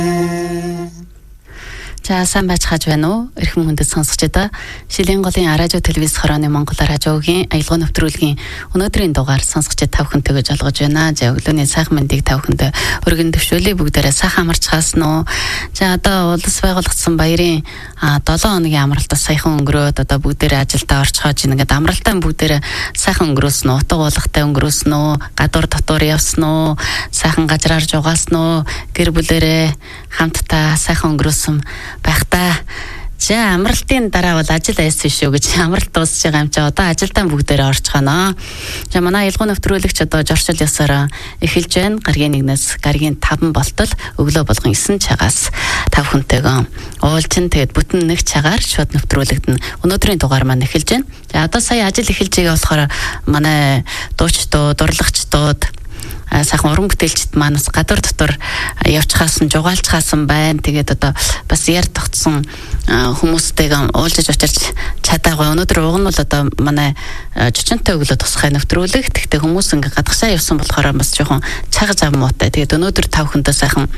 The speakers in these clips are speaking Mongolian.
За сайн байцгааж байна уу? Эрхэм хүндэт сонсогчдоо Шилийн голын радио телевиз хорооны Монгол радиогийн аялал нэвтрүүлгийн өнөөдрийн дугаар сонсогчд тав хүнтэй гэж олгож байна. За өглөөний сайхан мэндийг тав хүндээ өргөн төвшүүлээ, бүгдээрээ сайхан амарч хаасан уу? За одоо улс байгуулагдсан баярын 7 хоногийн амралтаас саяхан өнгөрөөд одоо бүгдээрээ ажилдаа орчхоож ингээд амралтаа бүгдээрээ сайхан өнгөрөөсөн үү? Утга болгохтой өнгөрөөсөн үү? Гадуур дотор явсан уу? Сайхан газраар жугаасан уу? Гэр бүлэрээ хамтдаа сайхан өнгөрөөсөн байхдаа за амралтын дараа бол ажил айс биш үү гэж амралт дуусж байгаа юм чи одоо ажилдаа бүгдээрээ орчхоно. За манай аялал нэвтрүүлэгч одоо жорчл ёсоор эхэлж байна. Гаргийн 1-ээс гаргийн 5 болтол өглөө болгон 9 цагаас 5 хүнтэйгөө уулзсан. Тэгээд бүтэн нэг цагаар шууд нэвтрүүлэгдэн өнөөдрийн дугаар маань эхэлж байна. За одоо сая ажил эхэлж байгаа болохоор манай дуучдууд, урлагчдууд сайхан уран бүтээлчд манаас гадуур дотор явчихсан, жугаалцгаасан байна. Тэгээд одоо бас яар тогтсон хүмүүстэйгээ уулзаж очирч чадаагүй. Өнөөдөр уг нь бол одоо манай жичинтэй өглөө тусгай нэвтрүүлэг. Тэгтээ хүмүүс ингээ гадагшаа явсан болохоор бас жоохон цаг зав муутай. Тэгээд өнөөдөр 5 хүнтэй сайхан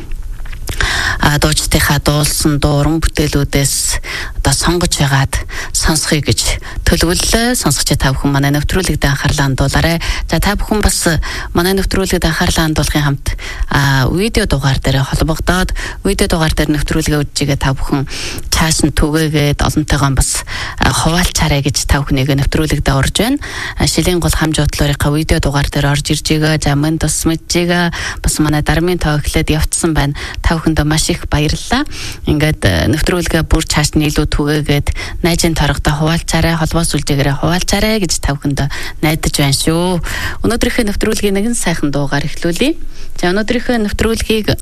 дуучдынхаа дуулсан уран бүтээлүүдээс одоо сонгож ягаад сонсхийг гэж төлөвлөлөө. Сонсогч та бүхэн манай нэвтрүүлэгт анхаарлаа хандуулаарай. За та бүхэн бас манай нэвтрүүлэгт анхаарлаа хандуулахын хамт видео дугаар дээр холбогдоод видео дугаар дээр нэвтрүүлгээ үзчихээ та бүхэн цааш нь түгээгээд олонтойгоо бас хуваалцаарай гэж та бүхнийг нэвтрүүлэгт орж байна. Шилийн гол хамж бодлоорынхаа видео дугаар дээр орж ирж байгаа. За мөн тус мэджээгээ бас манай дармын тоо эхлээд явцсан байна. Та бүхэндээ маш их баярлалаа. Ингээд нэвтрүүлгээ бүр цааш нь илүү түгээгээд найзын торгодоо хуваалцаарай, холбоос үлдээгээрээ хуваалцаарай гэж та бүхэндээ найдаж байна шүү. Өнөөдрийнхөө нэвтрүүлгийн нэгэн сайхан дуугаар эхлүүлье. За өнөөдрийнхөө нэвтрүүлгийг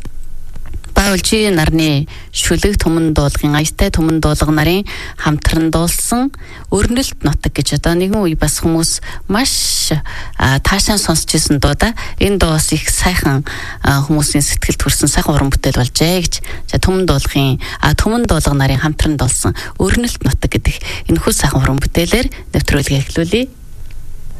Баулжи нарны шүлэг түмэн дуулгын аятай түмэн дуулга нарын хамтран дуулсан өрнөлт нутаг гэж одоо нэгэн үе бас хүмүүс маш таашаан сонсч ирсэн дуу да. Энэ дуу бас их сайхан хүмүүсийн сэтгэлд хүрсэн сайхан уран бүтээл болжээ гэж. За түмэн дуулга нарын хамтран дуулсан өрнөлт нутаг гэдэг энэ хүү сайхан уран бүтээлээр нэвтрүүлгээ эхлүүлье.